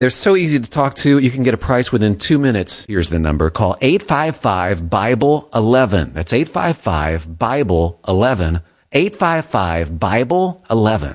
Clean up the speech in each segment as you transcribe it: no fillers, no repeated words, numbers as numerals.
They're so easy to talk to. You can get a price within 2 minutes. Here's the number. Call 855-BIBLE-11. That's 855-BIBLE-11. 855-BIBLE-11.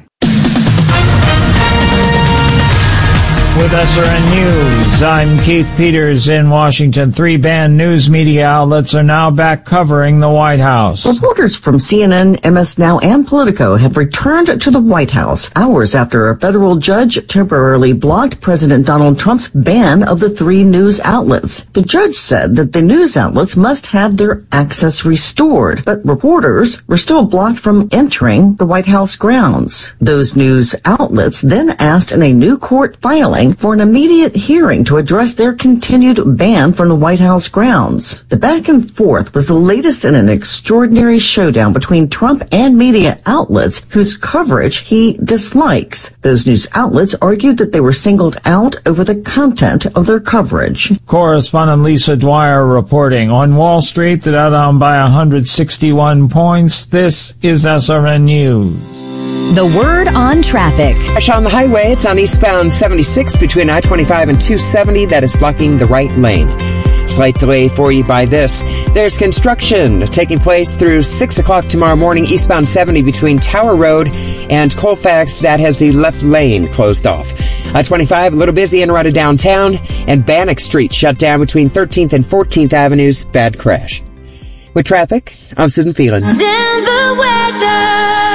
With SRN News, I'm Keith Peters in Washington. 3 banned news media outlets are now back covering the White House. Reporters from CNN, MS Now, and Politico have returned to the White House hours after a federal judge temporarily blocked President Donald Trump's ban of the 3 news outlets. The judge said that the news outlets must have their access restored, but reporters were still blocked from entering the White House grounds. Those news outlets then asked in a new court filing for an immediate hearing to address their continued ban from the White House grounds. The back and forth was the latest in an extraordinary showdown between Trump and media outlets whose coverage he dislikes. Those news outlets argued that they were singled out over the content of their coverage. Correspondent Lisa Dwyer reporting. On Wall Street, the Dow down by 161 points. This is SRN News. The word on traffic. On the highway, it's on eastbound 76 between I-25 and 270 that is blocking the right lane. Slight delay for you by this. There's construction taking place through 6 o'clock tomorrow morning, eastbound 70 between Tower Road and Colfax. That has the left lane closed off. I-25 a little busy in and out of downtown, and Bannock Street shut down between 13th and 14th Avenues. Bad crash. With traffic, I'm Susan Phelan. Denver weather.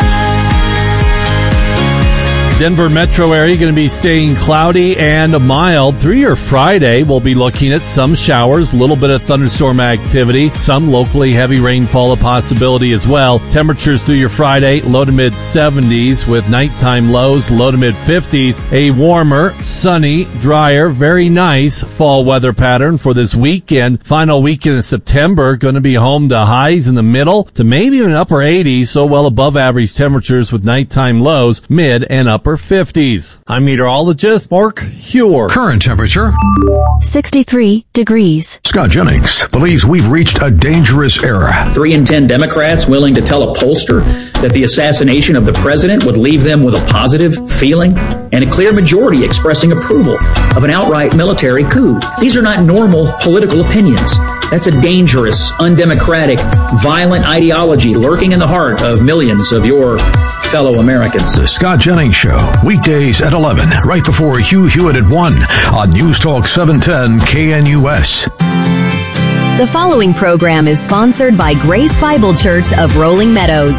Denver metro area going to be staying cloudy and mild through your Friday. We'll be looking at some showers, a little bit of thunderstorm activity, some locally heavy rainfall a possibility as well. Temperatures through your Friday, low to mid 70s with nighttime lows, low to mid 50s. A warmer, sunny, drier, very nice fall weather pattern for this weekend. Final weekend of September going to be home to highs in the middle to maybe even upper 80s, so well above average temperatures with nighttime lows, mid and upper 50s. I'm meteorologist Mark Huer. Current temperature 63 degrees. Scott Jennings believes we've reached a dangerous era. 3 in 10 Democrats willing to tell a pollster that the assassination of the president would leave them with a positive feeling, and a clear majority expressing approval of an outright military coup. These are not normal political opinions. That's a dangerous, undemocratic, violent ideology lurking in the heart of millions of your fellow Americans. The Scott Jennings Show, weekdays at 11, right before Hugh Hewitt at 1 on News Talk 710 KNUS. The following program is sponsored by Grace Bible Church of Rolling Meadows.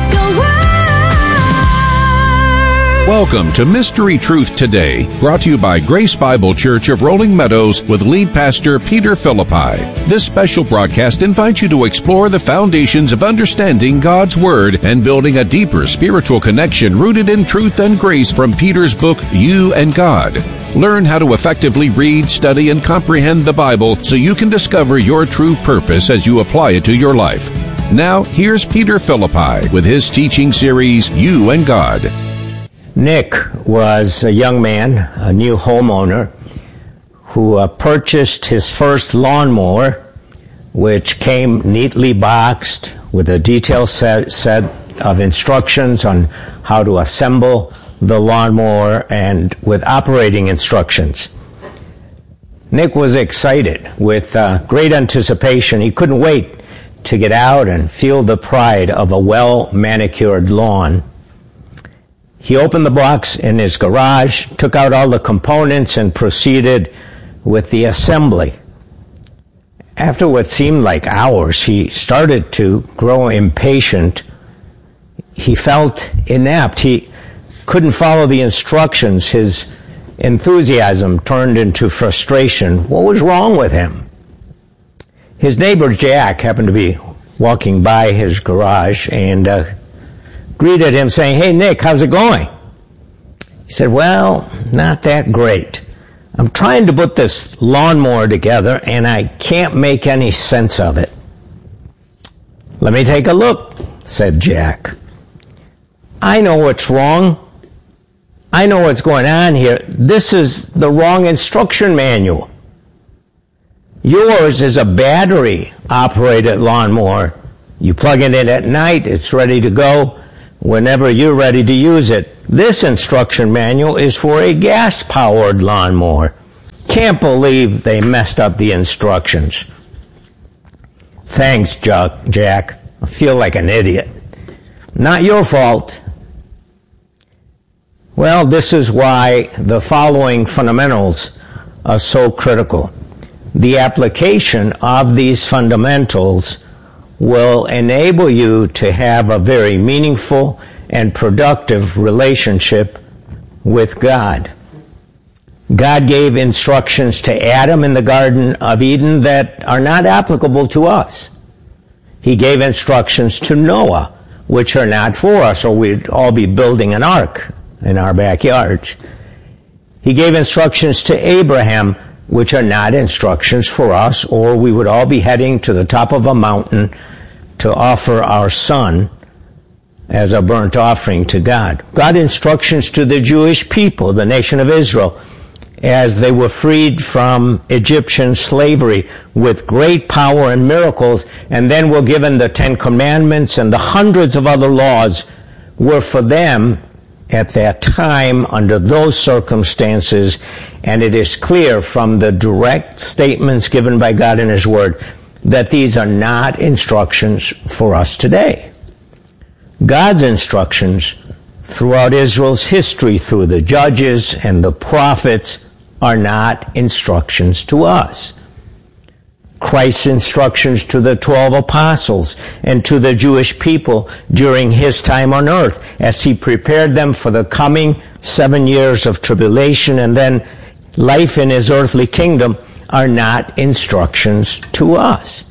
Welcome to Mystery Truth Today, brought to you by Grace Bible Church of Rolling Meadows with lead pastor Peter Philippi. This special broadcast invites you to explore the foundations of understanding God's Word and building a deeper spiritual connection rooted in truth and grace from Peter's book, You and God. Learn how to effectively read, study, and comprehend the Bible so you can discover your true purpose as you apply it to your life. Now, here's Peter Philippi with his teaching series, You and God. Nick was a young man, a new homeowner, who purchased his first lawnmower, which came neatly boxed with a detailed set of instructions on how to assemble the lawnmower and with operating instructions. Nick was excited with great anticipation. He couldn't wait to get out and feel the pride of a well-manicured lawn. He opened the box in his garage, took out all the components, and proceeded with the assembly. After what seemed like hours, he started to grow impatient. He felt inept. He couldn't follow the instructions. His enthusiasm turned into frustration. What was wrong with him? His neighbor Jack happened to be walking by his garage and greeted him saying, "Hey, Nick, how's it going?" He said, "Well, not that great. I'm trying to put this lawnmower together and I can't make any sense of it." "Let me take a look," said Jack. "I know what's wrong. I know what's going on here. This is the wrong instruction manual. Yours is a battery-operated lawnmower. You plug it in at night, it's ready to go whenever you're ready to use it. This instruction manual is for a gas-powered lawnmower. Can't believe they messed up the instructions. Thanks, Jack. I feel like an idiot. Not your fault. Well, this is why the following fundamentals are so critical. The application of these fundamentals will enable you to have a very meaningful and productive relationship with God. God gave instructions to Adam in the Garden of Eden that are not applicable to us. He gave instructions to Noah, which are not for us, or we'd all be building an ark in our backyards. He gave instructions to Abraham, which are not instructions for us, or we would all be heading to the top of a mountain to offer our son as a burnt offering to God. God instructions to the Jewish people, the nation of Israel, as they were freed from Egyptian slavery with great power and miracles, and then were given the Ten Commandments and the hundreds of other laws, were for them at that time under those circumstances. And it is clear from the direct statements given by God in His Word that these are not instructions for us today. God's instructions throughout Israel's history, through the judges and the prophets, are not instructions to us. Christ's instructions to the 12 apostles and to the Jewish people during His time on earth, as He prepared them for the coming 7 years of tribulation and then life in His earthly kingdom, are not instructions to us.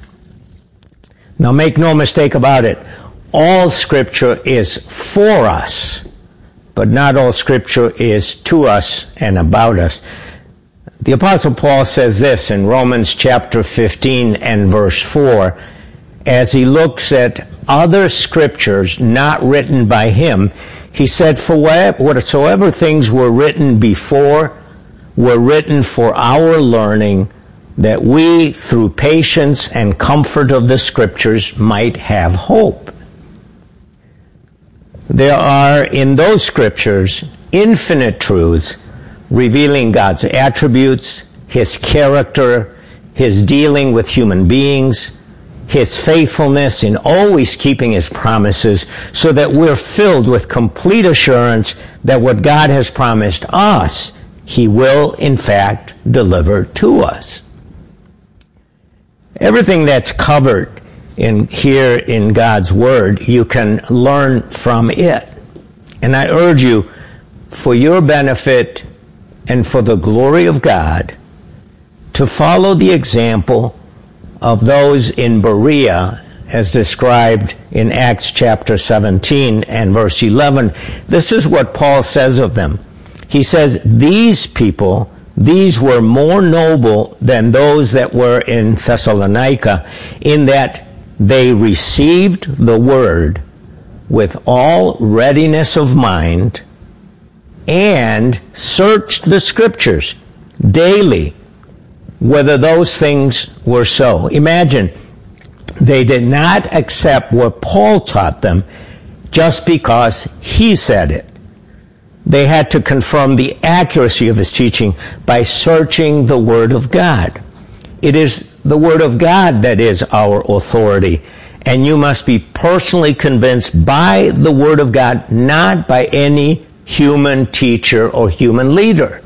Now make no mistake about it. All Scripture is for us, but not all Scripture is to us and about us. The Apostle Paul says this in Romans chapter 15 and verse 4, as he looks at other Scriptures not written by him. He said, "For whatsoever things were written before were written for our learning, that we, through patience and comfort of the Scriptures, might have hope." There are in those Scriptures infinite truths revealing God's attributes, His character, His dealing with human beings, His faithfulness in always keeping His promises, so that we're filled with complete assurance that what God has promised us, He will in fact deliver to us. Everything that's covered here in God's Word, you can learn from it. And I urge you, for your benefit and for the glory of God, to follow the example of those in Berea as described in Acts chapter 17 and verse 11. This is what Paul says of them. He says, "These people, these were more noble than those that were in Thessalonica, in that they received the word with all readiness of mind, and searched the Scriptures daily, whether those things were so." Imagine, they did not accept what Paul taught them just because he said it. They had to confirm the accuracy of his teaching by searching the Word of God. It is the Word of God that is our authority, and you must be personally convinced by the Word of God, not by any human teacher or human leader.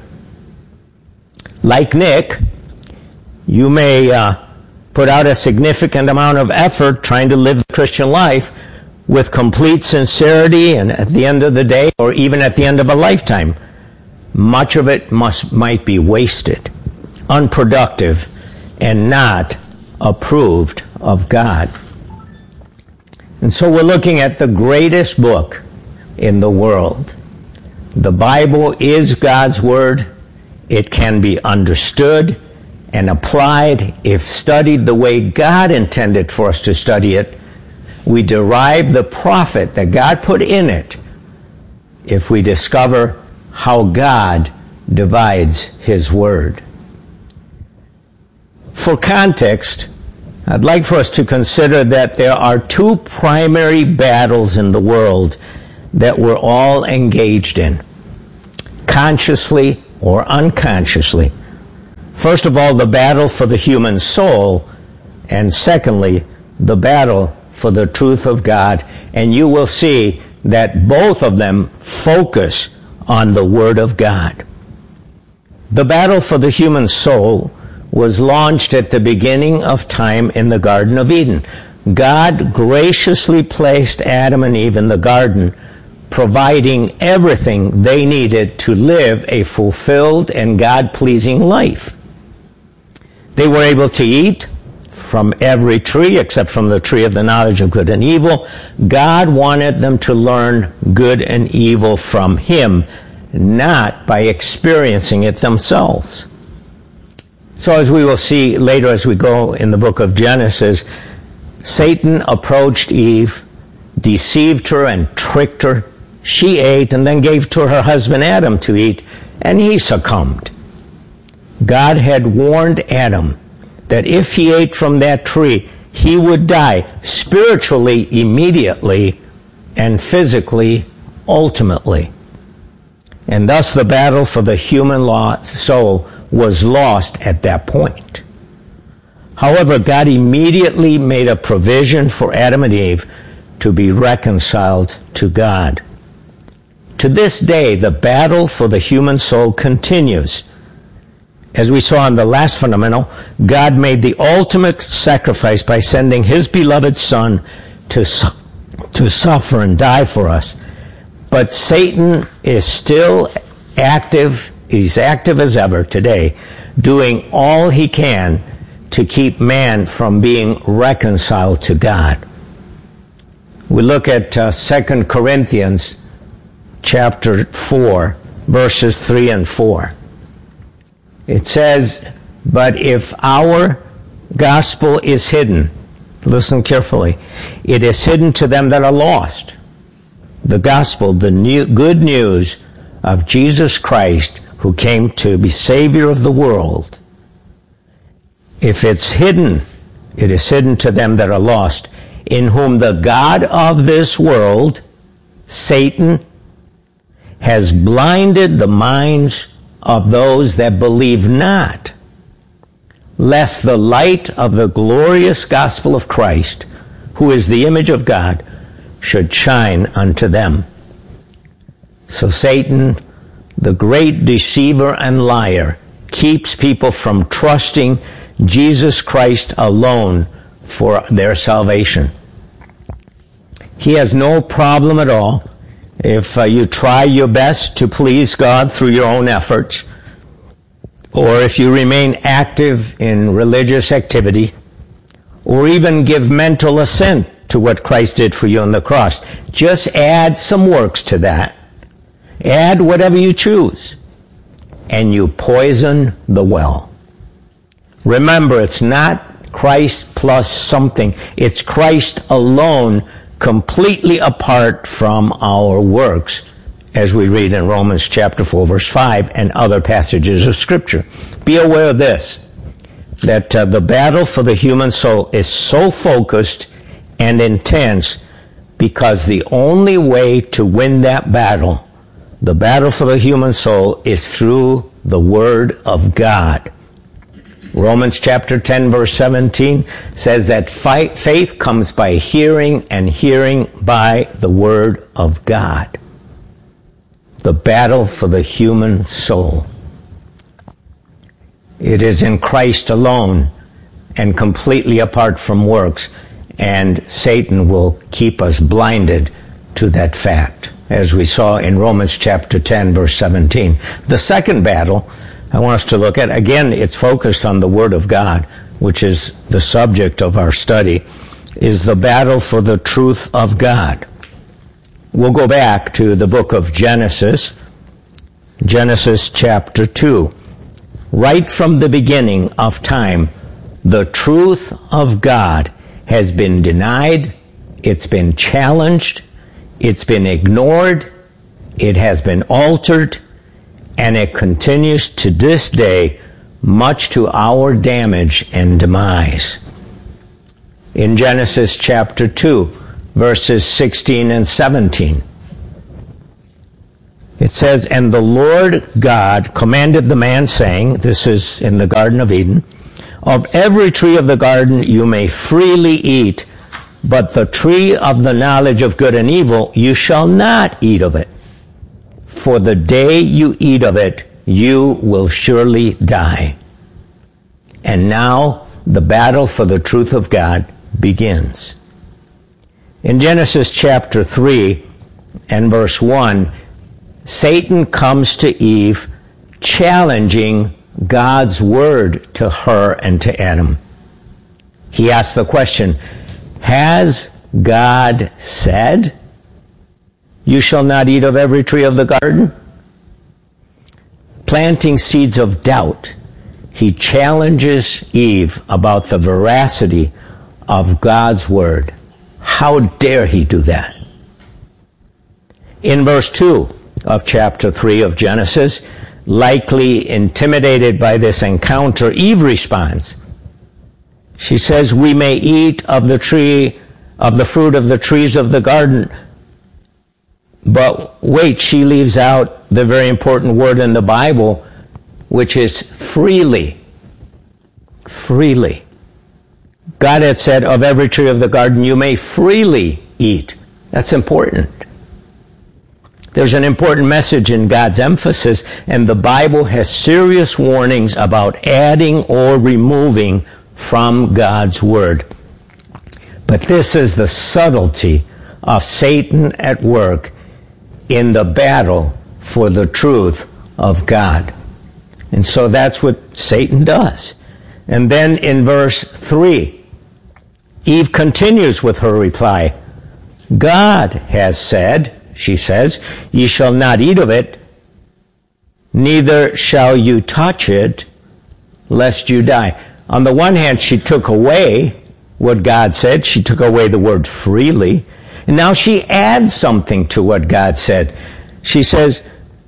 Like Nick, you may put out a significant amount of effort trying to live the Christian life with complete sincerity, and at the end of the day, or even at the end of a lifetime, much of it might be wasted, unproductive, and not approved of God. And so we're looking at the greatest book in the world. The Bible is God's Word. It can be understood and applied if studied the way God intended for us to study it. We derive the profit that God put in it if we discover how God divides His Word. For context, I'd like for us to consider that there are two primary battles in the world that we're all engaged in, consciously or unconsciously. First of all, the battle for the human soul, and secondly, the battle for the truth of God. And you will see that both of them focus on the Word of God. The battle for the human soul was launched at the beginning of time in the Garden of Eden. God graciously placed Adam and Eve in the garden, providing everything they needed to live a fulfilled and God-pleasing life. They were able to eat from every tree except from the tree of the knowledge of good and evil. God wanted them to learn good and evil from Him, not by experiencing it themselves. So as we will see later as we go in the book of Genesis, Satan approached Eve, deceived her and tricked her. She ate and then gave to her husband Adam to eat, and he succumbed. God had warned Adam that if he ate from that tree, he would die spiritually immediately and physically ultimately. And thus the battle for the human soul was lost at that point. However, God immediately made a provision for Adam and Eve to be reconciled to God. To this day, the battle for the human soul continues. As we saw in the last fundamental, God made the ultimate sacrifice by sending His beloved Son to suffer and die for us. But Satan is still active. He's active as ever today, doing all he can to keep man from being reconciled to God. We look at 2 Corinthians chapter 4, verses 3 and 4. It says, "But if our gospel is hidden," listen carefully, "it is hidden to them that are lost." The gospel, the good news of Jesus Christ, who came to be Savior of the world. If it's hidden, it is hidden to them that are lost, in whom the God of this world, Satan, has blinded the minds of those that believe not, lest the light of the glorious gospel of Christ, who is the image of God, should shine unto them. So Satan, the great deceiver and liar, keeps people from trusting Jesus Christ alone for their salvation. He has no problem at all if you try your best to please God through your own efforts, or if you remain active in religious activity, or even give mental assent to what Christ did for you on the cross. Just add some works to that. Add whatever you choose, and you poison the well. Remember, it's not Christ plus something. It's Christ alone, completely apart from our works, as we read in Romans chapter 4, verse 5, and other passages of Scripture. Be aware of this, that the battle for the human soul is so focused and intense because the only way to win that battle, the battle for the human soul, is through the Word of God. Romans chapter 10, verse 17 says that faith comes by hearing, and hearing by the Word of God. The battle for the human soul. It is in Christ alone and completely apart from works, and Satan will keep us blinded to that fact, as we saw in Romans chapter 10, verse 17. The second battle I want us to look at, again, it's focused on the Word of God, which is the subject of our study, is the battle for the truth of God. We'll go back to the book of Genesis, Genesis chapter 2. Right from the beginning of time, the truth of God has been denied, it's been challenged, it's been ignored, it has been altered, and it continues to this day, much to our damage and demise. In Genesis chapter 2, verses 16 and 17, It says, and the Lord God commanded the man, saying, this is in the Garden of Eden, of every tree of the garden you may freely eat, but the tree of the knowledge of good and evil you shall not eat of it. For the day you eat of it, you will surely die. And now the battle for the truth of God begins. In Genesis chapter 3 and verse 1, Satan comes to Eve challenging God's word to her and to Adam. He asks the question, has God said, you shall not eat of every tree of the garden? Planting seeds of doubt, he challenges Eve about the veracity of God's word. How dare he do that? In verse 2 of chapter 3 of Genesis, likely intimidated by this encounter, Eve responds. She says, we may eat of the tree, of the fruit of the trees of the garden. But wait, she leaves out the very important word in the Bible, which is freely. Freely. God had said, of every tree of the garden you may freely eat. That's important. There's an important message in God's emphasis, and the Bible has serious warnings about adding or removing from God's word. But this is the subtlety of Satan at work in the battle for the truth of God. And so that's what Satan does. And then in verse 3, Eve continues with her reply. God has said, she says, ye shall not eat of it, neither shall you touch it, lest you die. On the one hand, she took away what God said. She took away the word freely. And now she adds something to what God said. She says,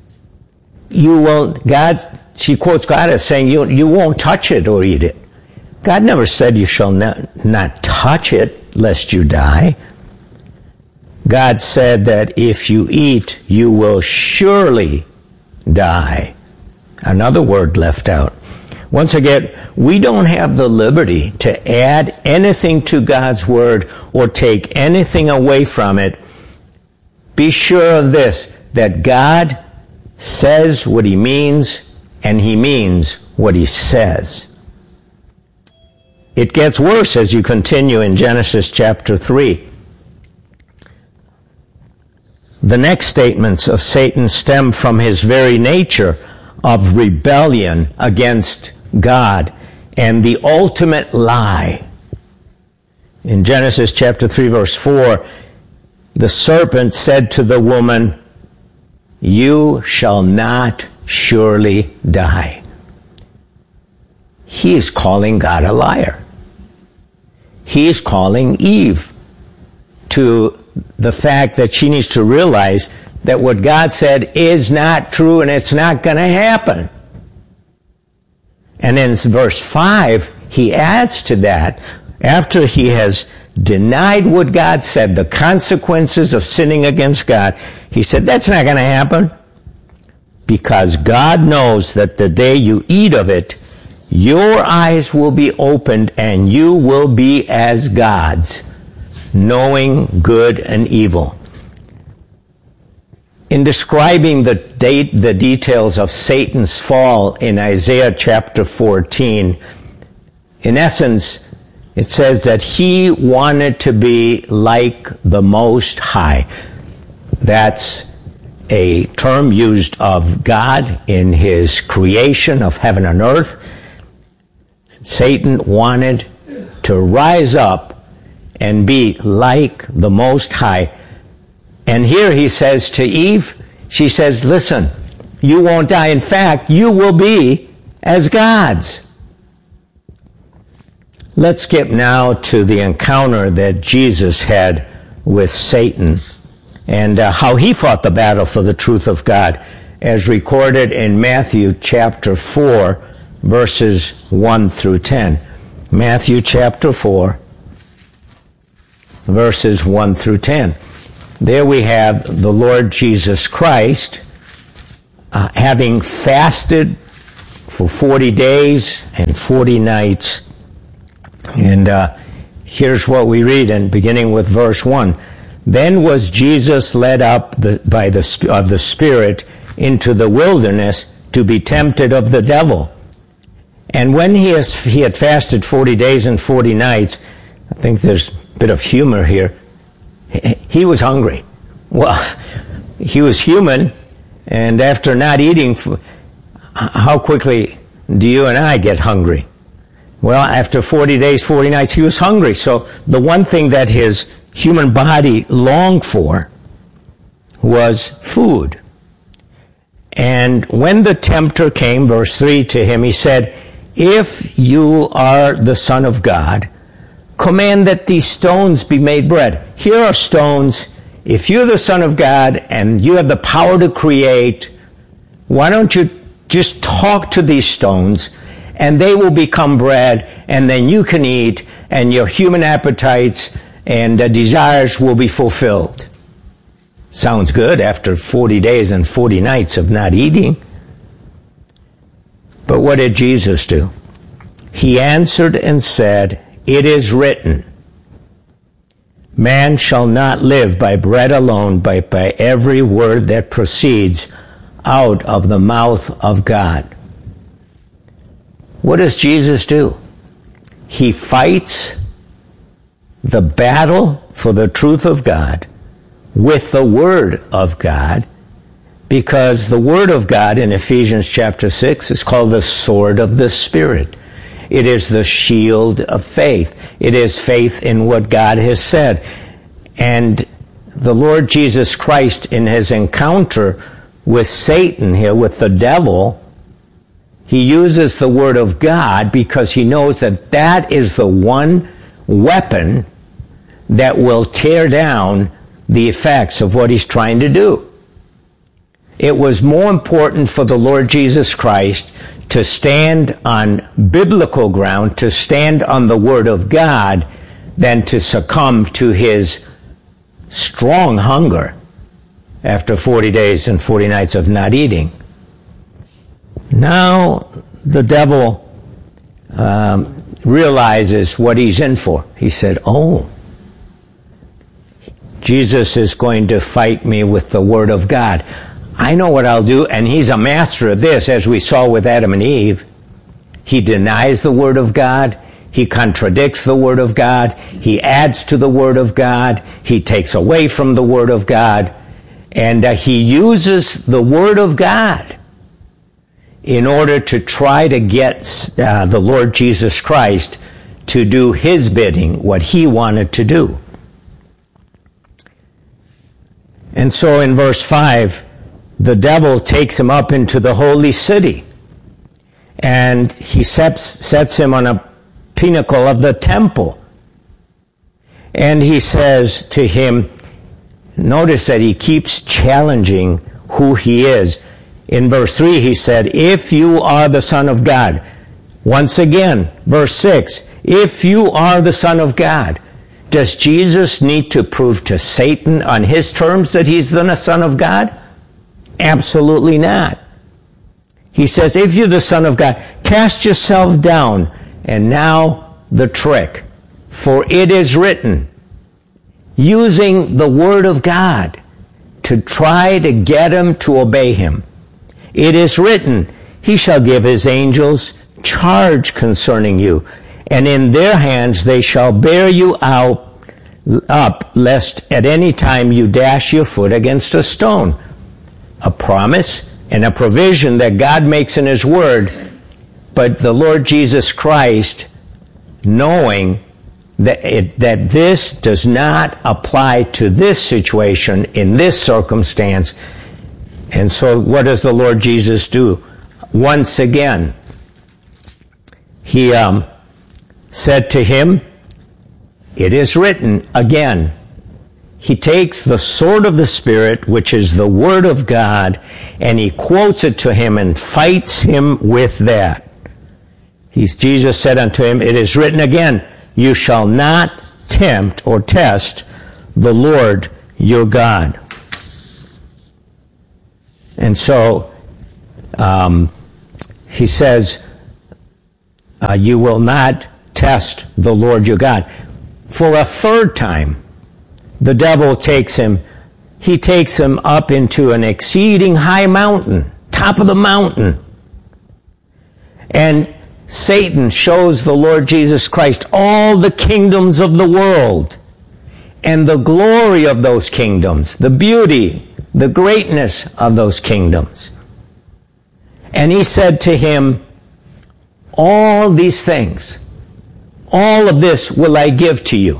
she quotes God as saying, you won't touch it or eat it. God never said you shall not touch it lest you die. God said that if you eat, you will surely die. Another word left out. Once again, we don't have the liberty to add anything to God's word or take anything away from it. Be sure of this, that God says what he means, and he means what he says. It gets worse as you continue in Genesis chapter 3. The next statements of Satan stem from his very nature of rebellion against God and the ultimate lie. In Genesis chapter 3 verse 4, the serpent said to the woman, you shall not surely die. He is calling God a liar. He is calling Eve to the fact that she needs to realize that what God said is not true and it's not going to happen. And in verse 5, he adds to that, after he has denied what God said, the consequences of sinning against God, he said, that's not going to happen. Because God knows that the day you eat of it, your eyes will be opened and you will be as gods, knowing good and evil. In describing the details of Satan's fall in Isaiah chapter 14, in essence, it says that he wanted to be like the Most High. That's a term used of God in his creation of heaven and earth. Satan wanted to rise up and be like the Most High. And here he says to Eve, she says, listen, you won't die. In fact, you will be as gods. Let's skip now to the encounter that Jesus had with Satan and how he fought the battle for the truth of God, as recorded in Matthew chapter 4, verses 1 through 10. Matthew chapter 4, verses 1 through 10. There we have the Lord Jesus Christ having fasted for 40 days and 40 nights. And here's what we read, and beginning with verse 1. Then was Jesus led up of the Spirit into the wilderness to be tempted of the devil. And when he had fasted 40 days and 40 nights, I think there's a bit of humor here, he was hungry. Well, he was human, and after not eating, how quickly do you and I get hungry? Well, after 40 days, 40 nights, he was hungry. So the one thing that his human body longed for was food. And when the tempter came, verse 3, to him, he said, if you are the Son of God, command that these stones be made bread. Here are stones. If you're the Son of God and you have the power to create, why don't you just talk to these stones and they will become bread, and then you can eat and your human appetites and desires will be fulfilled. Sounds good after 40 days and 40 nights of not eating. But what did Jesus do? He answered and said, it is written, man shall not live by bread alone, but by every word that proceeds out of the mouth of God. What does Jesus do? He fights the battle for the truth of God with the Word of God, because the Word of God in Ephesians chapter 6 is called the sword of the Spirit. It is the shield of faith. It is faith in what God has said. And the Lord Jesus Christ, in his encounter with Satan here, with the devil, he uses the Word of God because he knows that that is the one weapon that will tear down the effects of what he's trying to do. It was more important for the Lord Jesus Christ to stand on biblical ground, to stand on the Word of God, than to succumb to his strong hunger after 40 days and 40 nights of not eating. Now the devil realizes what he's in for. He said, oh, Jesus is going to fight me with the Word of God. I know what I'll do, and he's a master of this, as we saw with Adam and Eve. He denies the Word of God. He contradicts the Word of God. He adds to the Word of God. He takes away from the Word of God. And he uses the Word of God in order to try to get the Lord Jesus Christ to do his bidding, what he wanted to do. And so in verse 5, the devil takes him up into the holy city, and he sets him on a pinnacle of the temple. And he says to him, notice that he keeps challenging who he is. In verse 3 he said, if you are the Son of God. Once again, verse 6, if you are the Son of God. Does Jesus need to prove to Satan on his terms that he's the Son of God? Absolutely not. He says, if you're the Son of God, cast yourself down. And now the trick. For it is written, using the Word of God to try to get him to obey him. It is written, he shall give his angels charge concerning you, and in their hands they shall bear you up, lest at any time you dash your foot against a stone. A promise and a provision that God makes in his Word, but the Lord Jesus Christ, knowing that this does not apply to this situation, in this circumstance. And so what does the Lord Jesus do? Once again, he said to him, it is written again. He takes the sword of the Spirit, which is the Word of God, and he quotes it to him and fights him with that. Jesus said unto him, it is written again, you shall not tempt or test the Lord your God. And so He says, you will not test the Lord your God. For a third time, the devil takes him up into an exceeding high mountain, top of the mountain. And Satan shows the Lord Jesus Christ all the kingdoms of the world and the glory of those kingdoms, the beauty, the greatness of those kingdoms. And he said to him, all these things, all of this will I give to you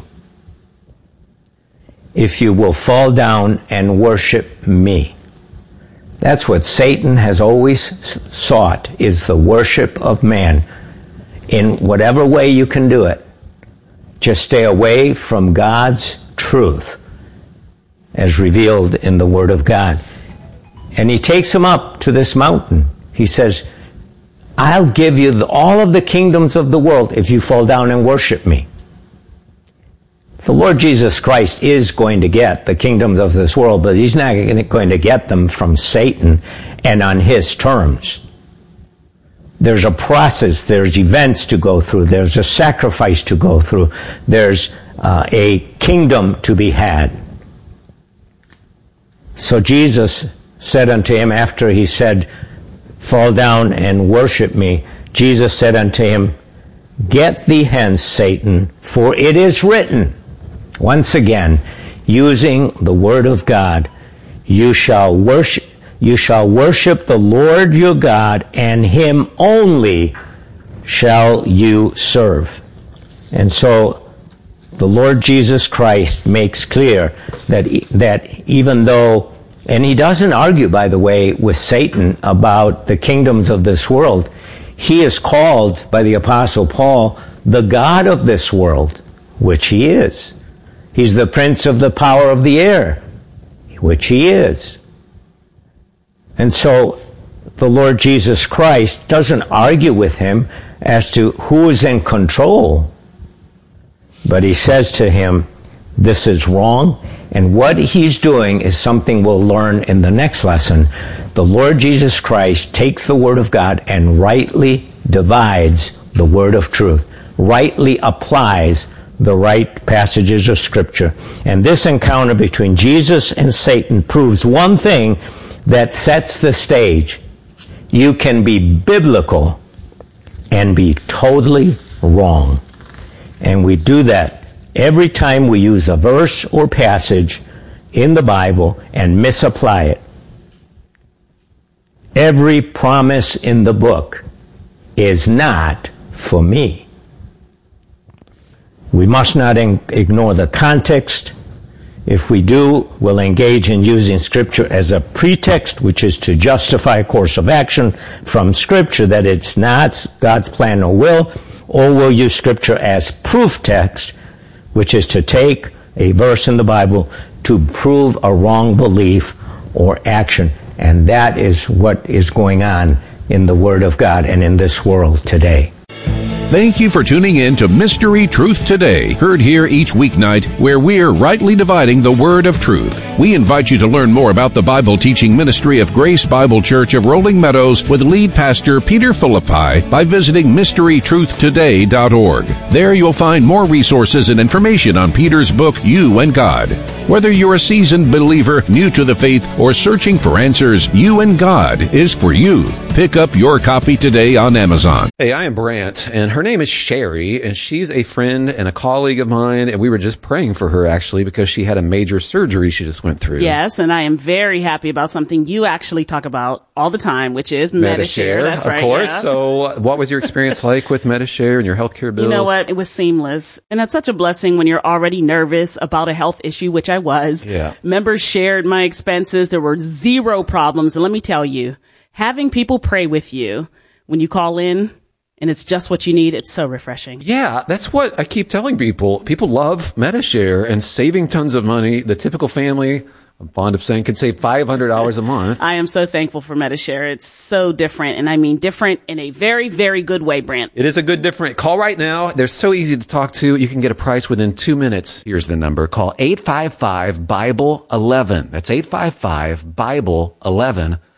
if you will fall down and worship me. That's what Satan has always sought, is the worship of man. In whatever way you can do it, just stay away from God's truth as revealed in the Word of God. And he takes him up to this mountain. He says, I'll give you all of the kingdoms of the world if you fall down and worship me. The Lord Jesus Christ is going to get the kingdoms of this world, but he's not going to get them from Satan and on his terms. There's a process, there's events to go through, there's a sacrifice to go through, there's a kingdom to be had. So Jesus said unto him, after he said, fall down and worship me, Jesus said unto him, get thee hence, Satan, for it is written, once again, using the word of God, you shall worship the Lord your God, and him only shall you serve. And so the Lord Jesus Christ makes clear that even though, and he doesn't argue, by the way, with Satan about the kingdoms of this world, he is called by the Apostle Paul the God of this world, which he is. He's the prince of the power of the air, which he is. And so the Lord Jesus Christ doesn't argue with him as to who is in control, but he says to him, this is wrong, and what he's doing is something we'll learn in the next lesson. The Lord Jesus Christ takes the Word of God and rightly divides the word of truth, rightly applies the right passages of Scripture. And this encounter between Jesus and Satan proves one thing that sets the stage. You can be biblical and be totally wrong. And we do that every time we use a verse or passage in the Bible and misapply it. Every promise in the book is not for me. We must not ignore the context. If we do, we'll engage in using Scripture as a pretext, which is to justify a course of action from Scripture that it's not God's plan or will, or we'll use Scripture as proof text, which is to take a verse in the Bible to prove a wrong belief or action. And that is what is going on in the Word of God and in this world today. Thank you for tuning in to Mystery Truth Today, heard here each weeknight, where we're rightly dividing the word of truth. We invite you to learn more about the Bible teaching ministry of Grace Bible Church of Rolling Meadows with lead pastor Peter Philippi by visiting mysterytruthtoday.org. There you'll find more resources and information on Peter's book, You and God. Whether you're a seasoned believer, new to the faith, or searching for answers, You and God is for you. Pick up your copy today on Amazon. Hey, I am Brant, and her name is Sherry, and she's a friend and a colleague of mine, and we were just praying for her, actually, because she had a major surgery she just went through. Yes, and I am very happy about something you actually talk about all the time, which is Medi-Share. That's right. Of course. Yeah. So what was your experience like with Medi-Share and your healthcare bills? You know what? It was seamless. And that's such a blessing when you're already nervous about a health issue, which I was. Yeah. Members shared my expenses. There were zero problems. And let me tell you, having people pray with you when you call in, and it's just what you need, it's so refreshing. Yeah, that's what I keep telling people. People love Medi-Share and saving tons of money. The typical family, I'm fond of saying, could save $500 a month. I am so thankful for Medi-Share. It's so different, and I mean different in a very, very good way, Brant. It is a good different. Call right now. They're so easy to talk to. You can get a price within 2 minutes. Here's the number. Call 855-BIBLE-11. That's 855-BIBLE-11.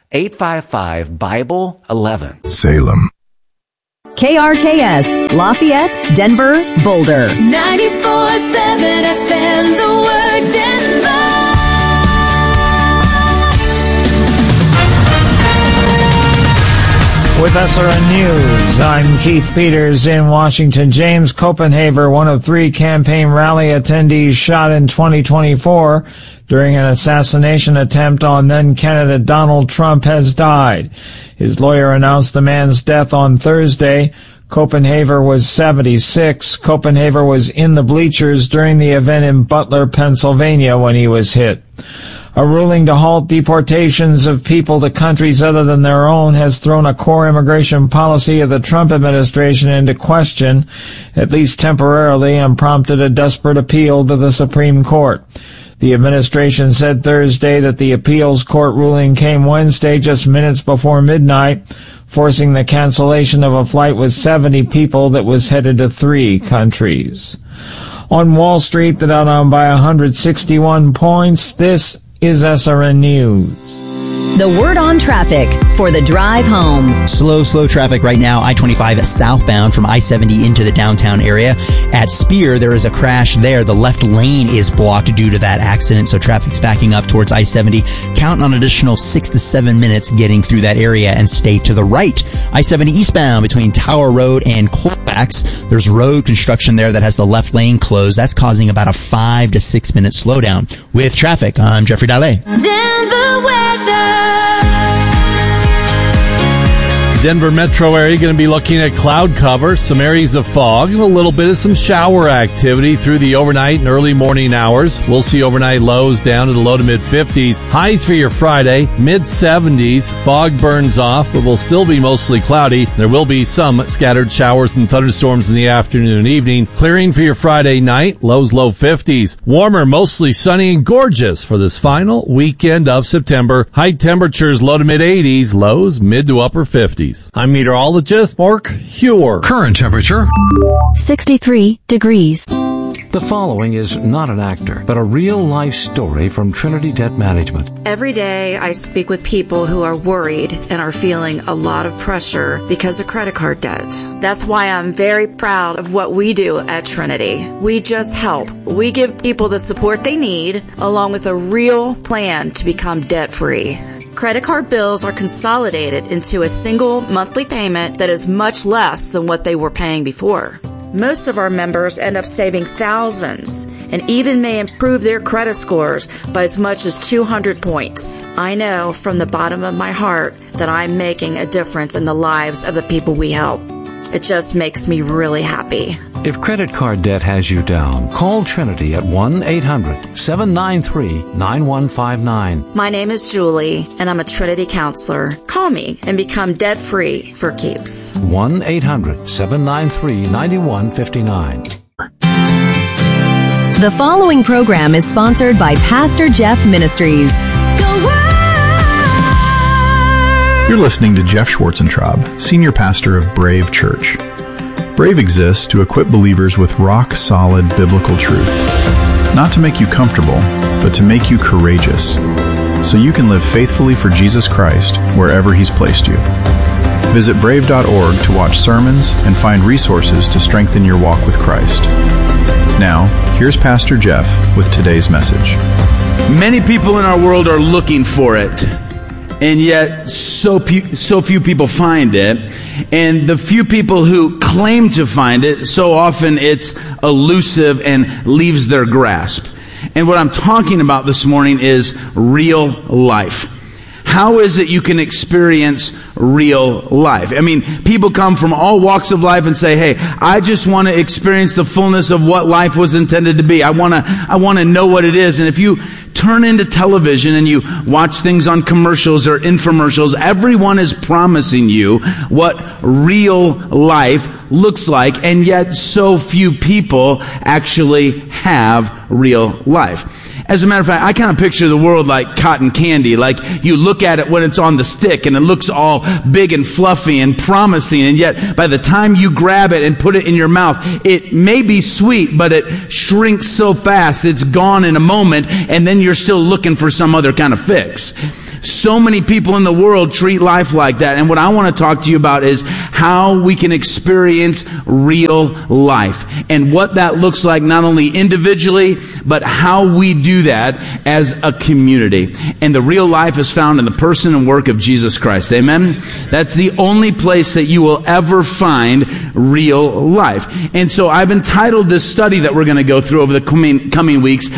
855-BIBLE-11. Salem. KRKS, Lafayette, Denver, Boulder. 94.7 FM, The Word, Denver. With SRN News, I'm Keith Peters in Washington. James Copenhaver, one of 3 campaign rally attendees shot in 2024 during an assassination attempt on then-candidate Donald Trump, has died. His lawyer announced the man's death on Thursday. Copenhaver was 76. Copenhaver was in the bleachers during the event in Butler, Pennsylvania when he was hit. A ruling to halt deportations of people to countries other than their own has thrown a core immigration policy of the Trump administration into question, at least temporarily, and prompted a desperate appeal to the Supreme Court. The administration said Thursday that the appeals court ruling came Wednesday just minutes before midnight, forcing the cancellation of a flight with 70 people that was headed to 3 countries. On Wall Street, the Dow down by 161 points. This is SRN News. The word on traffic for the drive home. Slow traffic right now. I-25 southbound from I-70 into the downtown area. At Spear, there is a crash there. The left lane is blocked due to that accident, so traffic's backing up towards I-70. Count on an additional 6 to 7 minutes getting through that area and stay to the right. I-70 eastbound between Tower Road and Colfax. There's road construction there that has the left lane closed. That's causing about a 5 to 6 minute slowdown. With traffic, I'm Jeffrey Dalle. Denver weather. Denver metro area going to be looking at cloud cover, some areas of fog, and a little bit of some shower activity through the overnight and early morning hours. We'll see overnight lows down to the low to mid-50s. Highs for your Friday, mid-70s. Fog burns off, but will still be mostly cloudy. There will be some scattered showers and thunderstorms in the afternoon and evening. Clearing for your Friday night, lows low 50s. Warmer, mostly sunny and gorgeous for this final weekend of September. High temperatures low to mid-80s, lows mid to upper 50s. I'm meteorologist Mark Huer. Current temperature 63 degrees. The following is not an actor, but a real-life story from Trinity Debt Management. Every day I speak with people who are worried and are feeling a lot of pressure because of credit card debt. That's why I'm very proud of what we do at Trinity. We just help. We give people the support they need, along with a real plan to become debt-free. Credit card bills are consolidated into a single monthly payment that is much less than what they were paying before. Most of our members end up saving thousands and even may improve their credit scores by as much as 200 points. I know from the bottom of my heart that I'm making a difference in the lives of the people we help. It just makes me really happy. If credit card debt has you down, call Trinity at 1-800-793-9159. My name is Julie, and I'm a Trinity counselor. Call me and become debt-free for keeps. 1-800-793-9159. The following program is sponsored by Pastor Jeff Ministries. You're listening to Jeff Schwarzentraub, Senior Pastor of Brave Church. Brave exists to equip believers with rock-solid biblical truth. Not to make you comfortable, but to make you courageous, so you can live faithfully for Jesus Christ wherever He's placed you. Visit brave.org to watch sermons and find resources to strengthen your walk with Christ. Now, here's Pastor Jeff with today's message. Many people in our world are looking for it, and yet so few people find it. And the few people who claim to find it, so often it's elusive and leaves their grasp. And what I'm talking about this morning is real life. How is it you can experience real life? I mean, people come from all walks of life and say, hey, I just want to experience the fullness of what life was intended to be. I want to know what it is. And if you turn into television and you watch things on commercials or infomercials, everyone is promising you what real life looks like, and yet so few people actually have real life. As a matter of fact, I kind of picture the world like cotton candy. Like you look at it when it's on the stick and it looks all big and fluffy and promising, and yet by the time you grab it and put it in your mouth, it may be sweet, but it shrinks so fast, it's gone in a moment, and then you're still looking for some other kind of fix. So many people in the world treat life like that. And what I want to talk to you about is how we can experience real life and what that looks like not only individually, but how we do that as a community. And the real life is found in the person and work of Jesus Christ. Amen? That's the only place that you will ever find real life. And so I've entitled this study that we're going to go through over the coming weeks,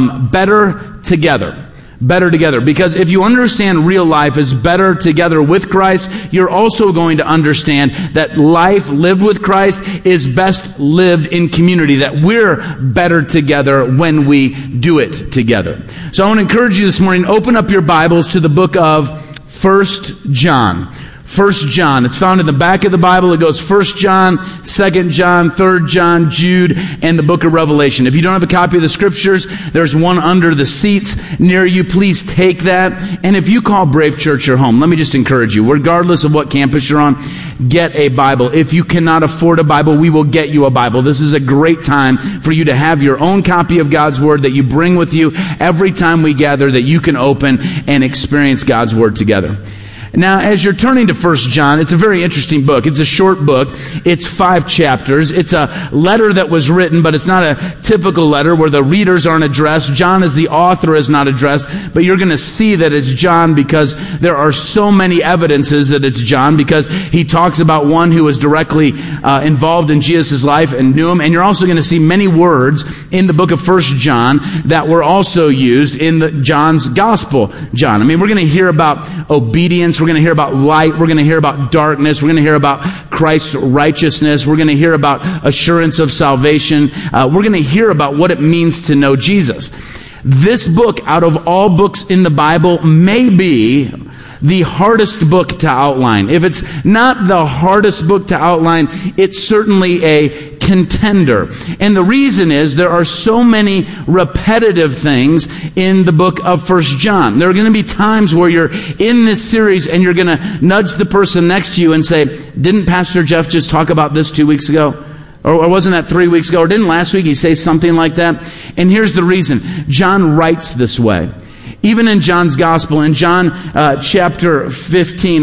Better Together. Better together. Because if you understand real life is better together with Christ, you're also going to understand that life lived with Christ is best lived in community, that we're better together when we do it together. So I want to encourage you this morning, open up your Bibles to the book of 1 John. 1 John. It's found in the back of the Bible. It goes 1 John, 2 John, 3 John, Jude, and the book of Revelation. If you don't have a copy of the scriptures, there's one under the seats near you. Please take that. And if you call Brave Church your home, let me just encourage you, regardless of what campus you're on, get a Bible. If you cannot afford a Bible, we will get you a Bible. This is a great time for you to have your own copy of God's Word that you bring with you every time we gather, that you can open and experience God's Word together. Now, as you're turning to 1 John, it's a very interesting book. It's a short book. It's 5 chapters. It's a letter that was written, but it's not a typical letter where the readers aren't addressed. John as the author is not addressed, but you're going to see that it's John because there are so many evidences that it's John, because he talks about one who was directly involved in Jesus' life and knew him. And you're also going to see many words in the book of 1 John that were also used in John's gospel, John. I mean, we're going to hear about obedience. We're going to hear about light. We're going to hear about darkness. We're going to hear about Christ's righteousness. We're going to hear about assurance of salvation. We're going to hear about what it means to know Jesus. This book, out of all books in the Bible, may be the hardest book to outline. If it's not the hardest book to outline, it's certainly a contender. And the reason is there are so many repetitive things in the book of 1 John. There are going to be times where you're in this series and you're going to nudge the person next to you and say, didn't Pastor Jeff just talk about this 2 weeks ago? Or wasn't that 3 weeks ago? Or didn't last week he say something like that? And here's the reason. John writes this way. Even in John's gospel, in John chapter 13,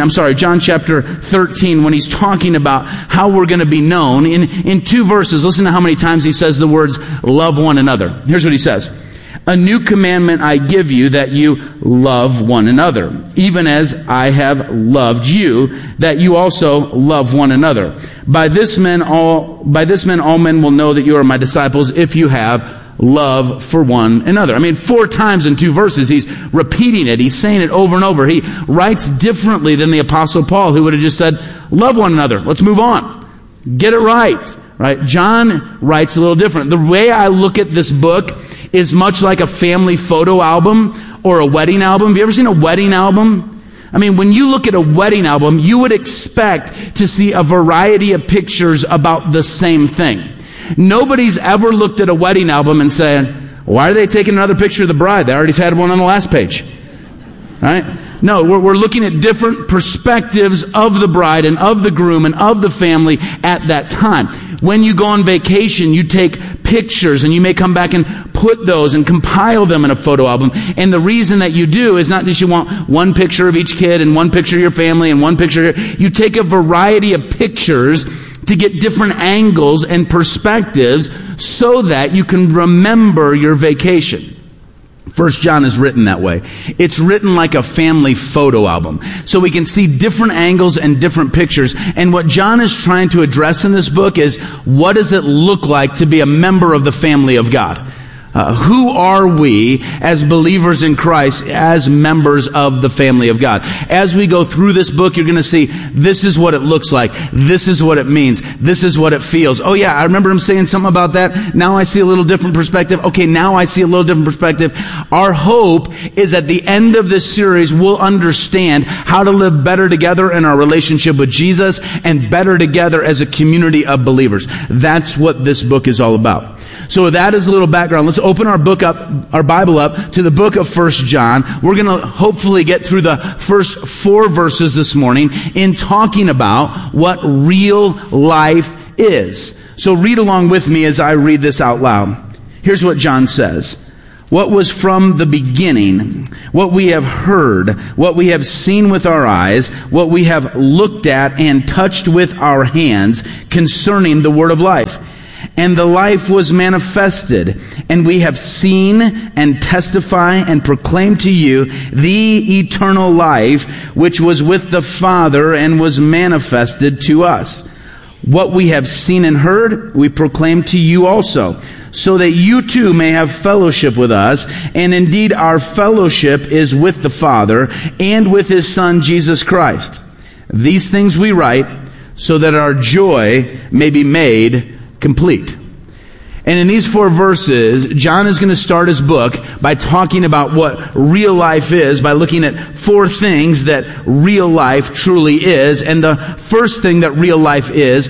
when he's talking about how we're going to be known, in 2 verses, listen to how many times he says the words, love one another. Here's what he says. A new commandment I give you, that you love one another, even as I have loved you, that you also love one another. By this men all men will know that you are my disciples, if you have love for one another. I mean, 4 times in 2 verses, he's repeating it. He's saying it over and over. He writes differently than the Apostle Paul, who would have just said, love one another. Let's move on. Get it right. Right? John writes a little different. The way I look at this book is much like a family photo album or a wedding album. Have you ever seen a wedding album? I mean, when you look at a wedding album, you would expect to see a variety of pictures about the same thing. Nobody's ever looked at a wedding album and said, why are they taking another picture of the bride? They already had one on the last page. Right? No, we're looking at different perspectives of the bride and of the groom and of the family at that time. When you go on vacation, you take pictures and you may come back and put those and compile them in a photo album. And the reason that you do is not just you want one picture of each kid and one picture of your family and one picture. You take a variety of pictures to get different angles and perspectives so that you can remember your vacation. 1 John is written that way. It's written like a family photo album. So we can see different angles and different pictures. And what John is trying to address in this book is, what does it look like to be a member of the family of God? Who are we as believers in Christ, as members of the family of God? As we go through this book, you're going to see this is what it looks like. This is what it means. This is what it feels. Oh yeah, I remember him saying something about that. Now I see a little different perspective. Okay, now I see a little different perspective. Our hope is at the end of this series, we'll understand how to live better together in our relationship with Jesus and better together as a community of believers. That's what this book is all about. So with that as a little background, let's open our Bible up to the book of 1 John. We're going to hopefully get through the first 4 verses this morning in talking about what real life is. So read along with me as I read this out loud. Here's what John says. what was from the beginning, what we have heard, what we have seen with our eyes, what we have looked at and touched with our hands concerning the word of life. And the life was manifested, and we have seen and testify and proclaim to you the eternal life which was with the Father and was manifested to us. What we have seen and heard, we proclaim to you also, so that you too may have fellowship with us. And indeed our fellowship is with the Father and with His Son Jesus Christ. These things we write so that our joy may be made complete. And in these 4 verses, John is going to start his book by talking about what real life is, by looking at 4 things that real life truly is. And the first thing that real life is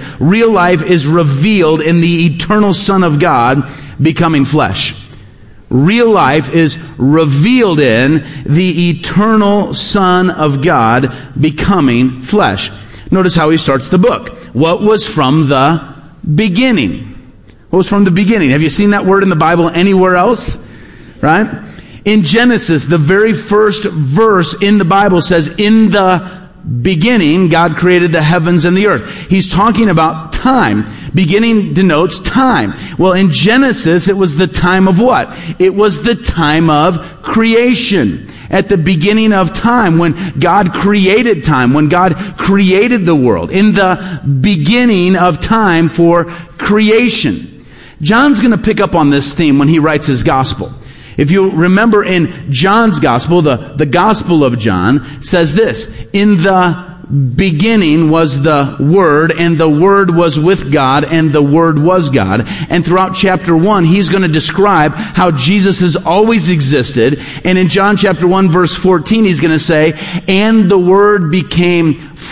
revealed in the eternal Son of God becoming flesh. Real life is revealed in the eternal Son of God becoming flesh. Notice how he starts the book. What was from the beginning? What was from the beginning? Have you seen that word in the Bible anywhere else? Right? In Genesis, the very first verse in the Bible says, in the beginning, God created the heavens and the earth. He's talking about time. Beginning denotes time. Well, in Genesis, it was the time of what? It was the time of creation. At the beginning of time, when God created time, when God created the world. In the beginning of time for creation. John's going to pick up on this theme when he writes his gospel. If you remember in John's gospel, the Gospel of John says this, in the beginning was the Word, and the Word was with God, and the Word was God. And throughout chapter 1, he's going to describe how Jesus has always existed. And in John chapter 1, verse 14, he's going to say, and the Word became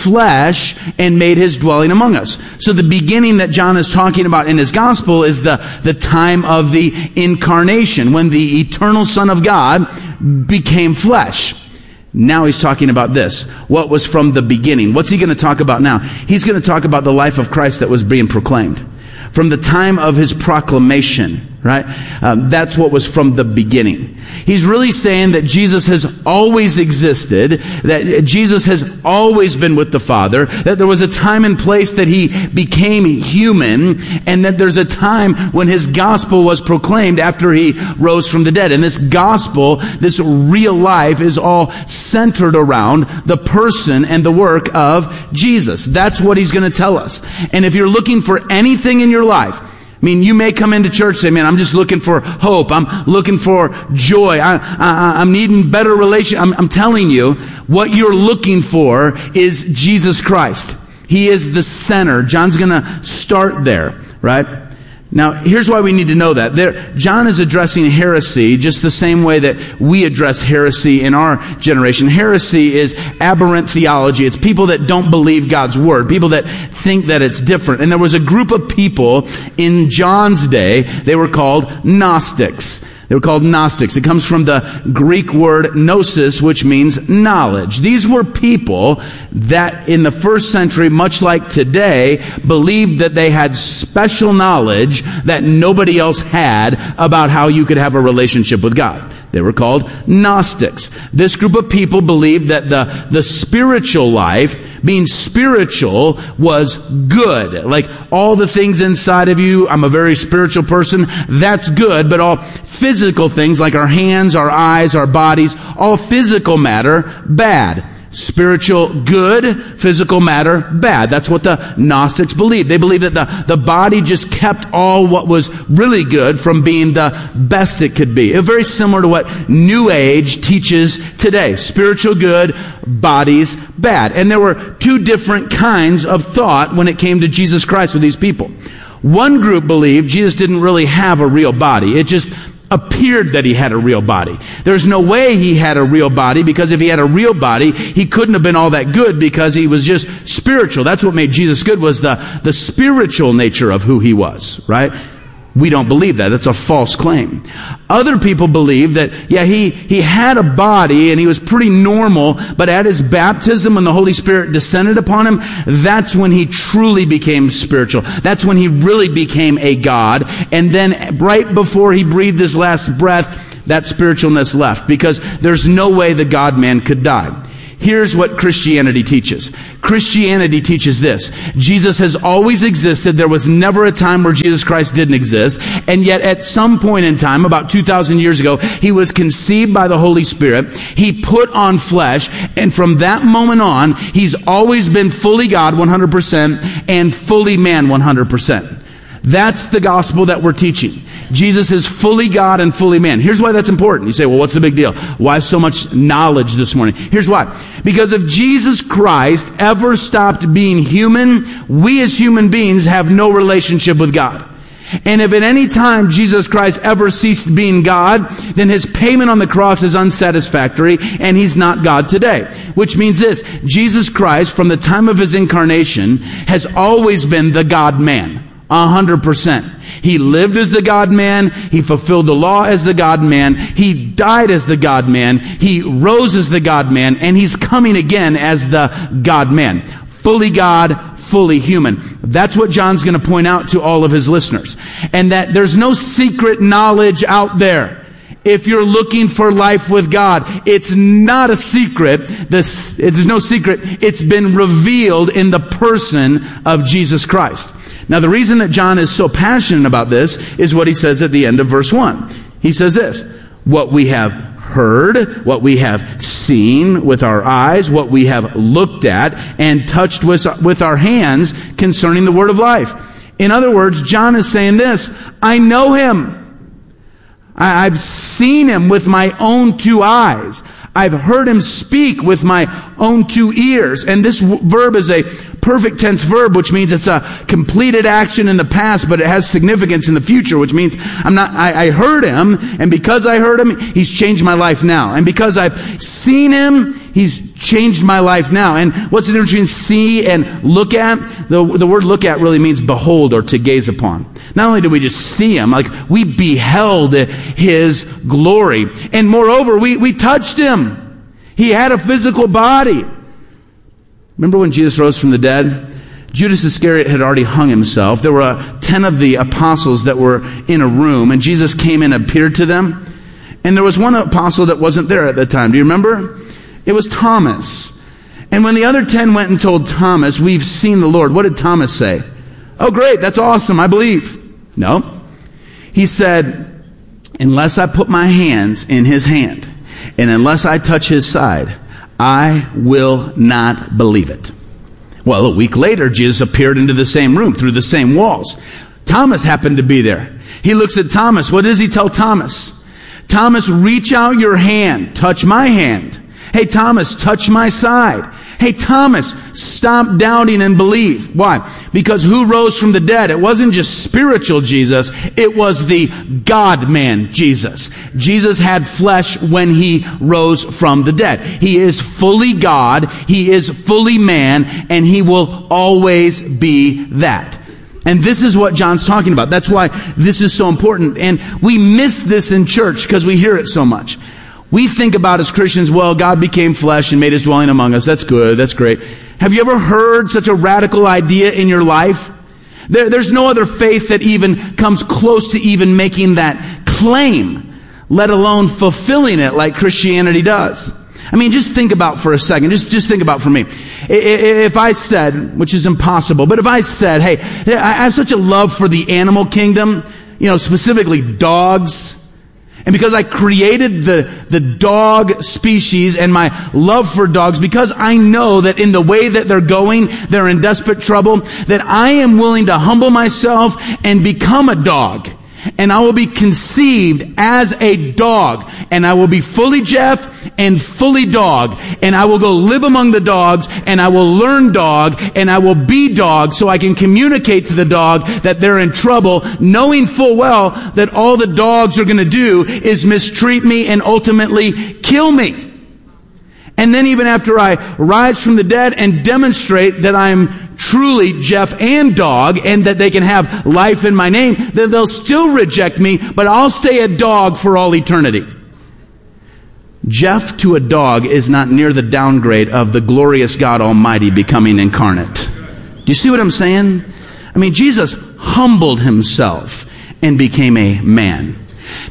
flesh and made his dwelling among us. So the beginning that John is talking about in his gospel is the time of the incarnation, when the eternal Son of God became flesh. Now he's talking about this. What was from the beginning? What's he going to talk about now? He's going to talk about the life of Christ that was being proclaimed. From the time of his proclamation, right? That's what was from the beginning. He's really saying that Jesus has always existed, that Jesus has always been with the Father, that there was a time and place that he became human, and that there's a time when his gospel was proclaimed after he rose from the dead. And this gospel, this real life, is all centered around the person and the work of Jesus. That's what he's going to tell us. And if you're looking for anything in your life, I mean, you may come into church and say, man, I'm just looking for hope. I'm looking for joy. I'm needing better relation. I'm telling you, what you're looking for is Jesus Christ. He is the center. John's going to start there, right? Now, here's why we need to know that. John is addressing heresy just the same way that we address heresy in our generation. Heresy is aberrant theology. It's people that don't believe God's word, people that think that it's different. And there was a group of people in John's day, they were called Gnostics. They were called Gnostics. It comes from the Greek word gnosis, which means knowledge. These were people that in the first century, much like today, believed that they had special knowledge that nobody else had about how you could have a relationship with God. They were called Gnostics. This group of people believed that the spiritual life, being spiritual, was good. Like all the things inside of you, I'm a very spiritual person, that's good, but all physical things like our hands, our eyes, our bodies, all physical matter, bad. Spiritual, good. Physical matter, bad. That's what the Gnostics believed. They believed that the body just kept all what was really good from being the best it could be. It's very similar to what New Age teaches today. Spiritual good, bodies bad. And there were two different kinds of thought when it came to Jesus Christ with these people. One group believed Jesus didn't really have a real body. It just appeared that he had a real body. There's no way he had a real body, because if he had a real body, he couldn't have been all that good because he was just spiritual. That's what made Jesus good, was the spiritual nature of who he was, right? We don't believe that. That's a false claim. Other people believe that, yeah, he had a body and he was pretty normal, but at his baptism, when the Holy Spirit descended upon him, that's when he truly became spiritual. That's when he really became a God. And then right before he breathed his last breath, that spiritualness left, because there's no way the God-man could die. Here's what Christianity teaches. Christianity teaches this. Jesus has always existed. There was never a time where Jesus Christ didn't exist. And yet at some point in time, about 2,000 years ago, he was conceived by the Holy Spirit. He put on flesh. And from that moment on, he's always been fully God 100% and fully man 100%. That's the gospel that we're teaching. Jesus is fully God and fully man. Here's why that's important. You say, well, what's the big deal? Why so much knowledge this morning? Here's why. Because if Jesus Christ ever stopped being human, we as human beings have no relationship with God. And if at any time Jesus Christ ever ceased being God, then his payment on the cross is unsatisfactory, and he's not God today. Which means this: Jesus Christ, from the time of his incarnation, has always been the God-man. 100%. He lived as the God-man. He fulfilled the law as the God-man. He died as the God-man. He rose as the God-man. And he's coming again as the God-man. Fully God, fully human. That's what John's going to point out to all of his listeners. And that there's no secret knowledge out there. If you're looking for life with God, it's not a secret. There's no secret. It's been revealed in the person of Jesus Christ. Now, the reason that John is so passionate about this is what he says at the end of verse 1. He says this: what we have heard, what we have seen with our eyes, what we have looked at and touched with our hands concerning the word of life. In other words, John is saying this: I know him. I've seen him with my own two eyes. I've heard him speak with my own two ears. And this verb is a perfect tense verb, which means it's a completed action in the past, but it has significance in the future, which means I heard him, and because I heard him, he's changed my life now. And because I've seen him, he's changed my life now. And what's the difference between see and look at? The word look at really means behold or to gaze upon. Not only did we just see him, like we beheld his glory. And moreover, we touched him. He had a physical body. Remember when Jesus rose from the dead? Judas Iscariot had already hung himself. There were 10 of the apostles that were in a room, and Jesus came and appeared to them. And there was one apostle that wasn't there at the time. Do you remember? It was Thomas. And when the other 10 went and told Thomas, we've seen the Lord, what did Thomas say? Oh, great, that's awesome, I believe. No. He said, unless I put my hands in his hand, and unless I touch his side, I will not believe it. Well, a week later, Jesus appeared into the same room, through the same walls. Thomas happened to be there. He looks at Thomas. What does he tell Thomas? Thomas, reach out your hand. Touch my hand. Hey, Thomas, touch my side. Hey, Thomas, stop doubting and believe. Why? Because who rose from the dead? It wasn't just spiritual Jesus. It was the God-man Jesus. Jesus had flesh when he rose from the dead. He is fully God. He is fully man. And he will always be that. And this is what John's talking about. That's why this is so important. And we miss this in church because we hear it so much. We think about as Christians, well, God became flesh and made his dwelling among us. That's good. That's great. Have you ever heard such a radical idea in your life? There's no other faith that even comes close to even making that claim, let alone fulfilling it like Christianity does. I mean, just think about for a second. Just think about for me. If I said, which is impossible, but if I said, hey, I have such a love for the animal kingdom, specifically dogs. And because I created the dog species and my love for dogs, because I know that in the way that they're going, they're in desperate trouble, that I am willing to humble myself and become a dog. And I will be conceived as a dog. And I will be fully Jeff and fully dog. And I will go live among the dogs. And I will learn dog. And I will be dog so I can communicate to the dog that they're in trouble, knowing full well that all the dogs are going to do is mistreat me and ultimately kill me. And then even after I rise from the dead and demonstrate that I'm truly Jeff and dog and that they can have life in my name, then they'll still reject me, but I'll stay a dog for all eternity. Jeff to a dog is not near the downgrade of the glorious God Almighty becoming incarnate. Do you see what I'm saying? I mean, Jesus humbled himself and became a man.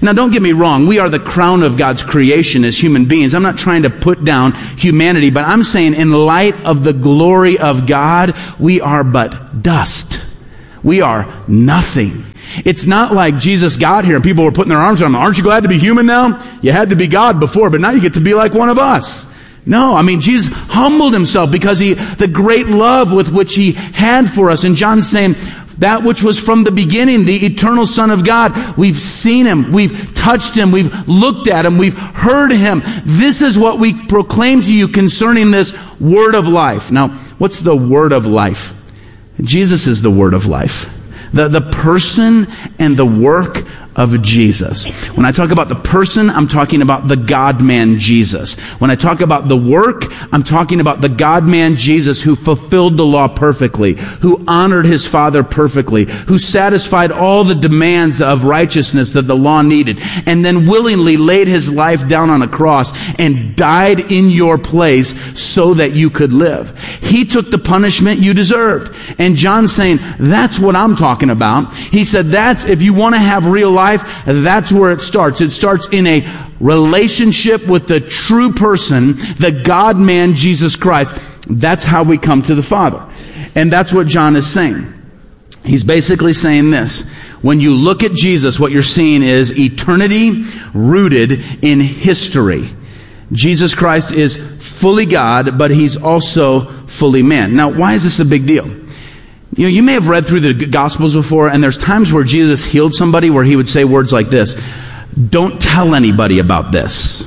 Now, don't get me wrong. We are the crown of God's creation as human beings. I'm not trying to put down humanity, but I'm saying in light of the glory of God, we are but dust. We are nothing. It's not like Jesus got here and people were putting their arms around him. Aren't you glad to be human now? You had to be God before, but now you get to be like one of us. No, I mean, Jesus humbled himself because the great love with which he had for us. And John's saying, that which was from the beginning, the eternal Son of God, we've seen him, we've touched him, we've looked at him, we've heard him. This is what we proclaim to you concerning this word of life. Now, what's the word of life? Jesus is the word of life. The person and the work of Jesus. When I talk about the person, I'm talking about the God-man Jesus. When I talk about the work, I'm talking about the God-man Jesus who fulfilled the law perfectly, who honored his Father perfectly, who satisfied all the demands of righteousness that the law needed, and then willingly laid his life down on a cross and died in your place so that you could live. He took the punishment you deserved. And John's saying, that's what I'm talking about. He said, that's, if you want to have real life, that's where it starts. It starts in a relationship with the true person, the God-man, Jesus Christ. That's how we come to the Father. And that's what John is saying. He's basically saying this. When you look at Jesus, what you're seeing is eternity rooted in history. Jesus Christ is fully God, but he's also fully man. Now, why is this a big deal? You know, you may have read through the Gospels before, and there's times where Jesus healed somebody where he would say words like this, don't tell anybody about this.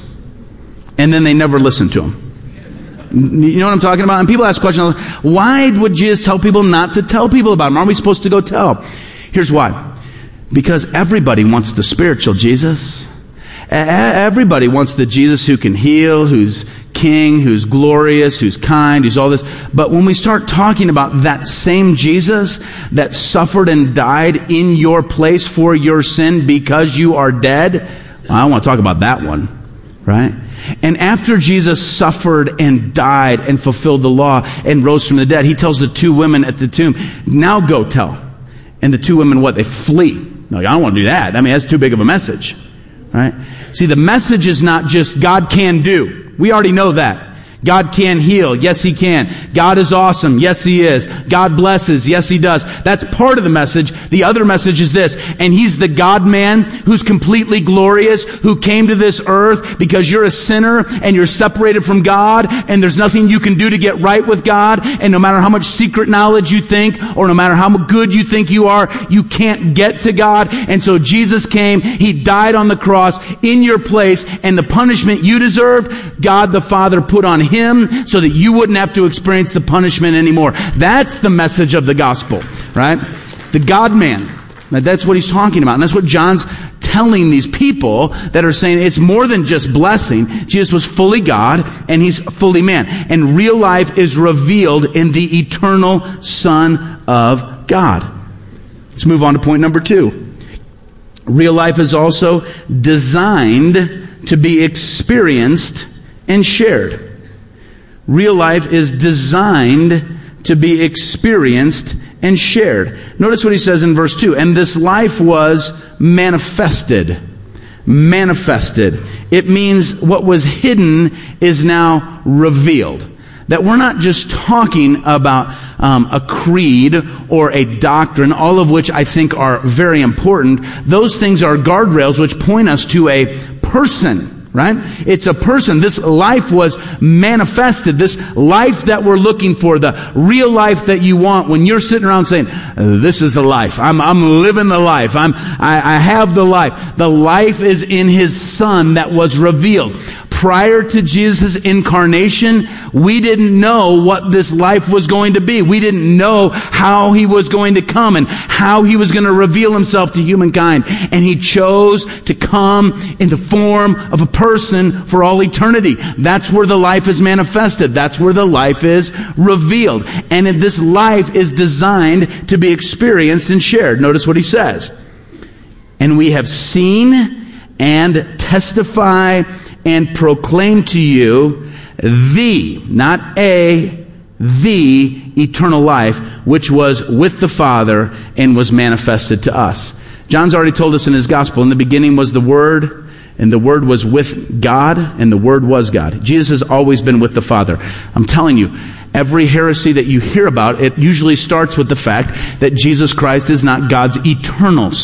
And then they never listened to him. You know what I'm talking about? And people ask questions, why would Jesus tell people not to tell people about him? Aren't we supposed to go tell? Here's why. Because everybody wants the spiritual Jesus. Everybody wants the Jesus who can heal, who's king, who's glorious, who's kind, who's all this. But when we start talking about that same Jesus that suffered and died in your place for your sin because you are dead, I don't want to talk about that one, right? And after Jesus suffered and died and fulfilled the law and rose from the dead, he tells the two women at the tomb, now go tell. And the two women, what? They flee. No, I don't want to do that. I mean, that's too big of a message. Right? See, the message is not just God can do. We already know that. God can heal. Yes, he can. God is awesome. Yes, he is. God blesses. Yes, he does. That's part of the message. The other message is this. And he's the God-man who's completely glorious, who came to this earth because you're a sinner and you're separated from God and there's nothing you can do to get right with God. And no matter how much secret knowledge you think or no matter how good you think you are, you can't get to God. And so Jesus came. He died on the cross in your place, and the punishment you deserved, God the Father put on him so that you wouldn't have to experience the punishment anymore. That's the message of the gospel, right? The God-man. That's what he's talking about. And that's what John's telling these people that are saying it's more than just blessing. Jesus was fully God and he's fully man. And real life is revealed in the eternal Son of God. Let's move on to point number 2. Real life is also designed to be experienced and shared. Real life is designed to be experienced and shared. Notice what he says in verse 2. And this life was manifested. Manifested. It means what was hidden is now revealed. That we're not just talking about a creed or a doctrine, all of which I think are very important. Those things are guardrails which point us to a person. Right? It's a person. This life was manifested. This life that we're looking for, the real life that you want when you're sitting around saying, this is the life. I'm living the life. I have the life. The life is in his Son that was revealed. Prior to Jesus' incarnation, we didn't know what this life was going to be. We didn't know how he was going to come and how he was going to reveal himself to humankind. And he chose to come in the form of a person for all eternity. That's where the life is manifested. That's where the life is revealed. And this life is designed to be experienced and shared. Notice what he says. And we have seen and testify and proclaim to you the, not a, the eternal life, which was with the Father and was manifested to us. John's already told us in his gospel, in the beginning was the Word, and the Word was with God, and the Word was God. Jesus has always been with the Father. I'm telling you, every heresy that you hear about, it usually starts with the fact that Jesus Christ is not God's eternal